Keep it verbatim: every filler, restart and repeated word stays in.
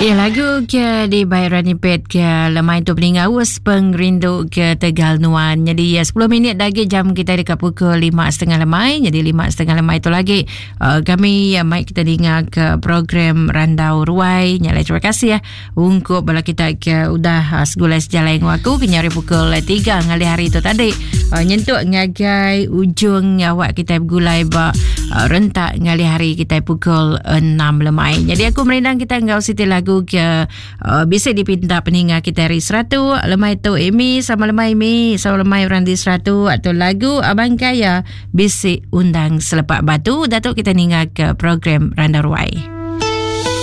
Ya, lagu ke di Bayaran Nipet ke lemai tu peningat us pengrindu ke Tegal Nuan. Jadi ya sepuluh minit lagi jam kita dekat pukul lima setengah lemai. Jadi lima setengah lemai tu lagi uh, kami ya mai kita dengar ke program Randau Ruai. Nyalai terima kasih ya untuk bala kita ke udah uh, segulai sejalan aku kenyari pukul tiga ngali hari tu tadi. Uh, nyentuk ngagai ujung awak kita gulai ba uh, rentak ngali hari kita pukul enam lemai. Jadi aku merindang kita engkau siti lagu ke uh, bisa dipinta peningat kita hari seratu lemai tu Amy sama lemai Mi sama lemai Randi seratu atau lagu Abang Kaya bisik undang selepak batu. Datuk kita ningat ke program Randau Ruai.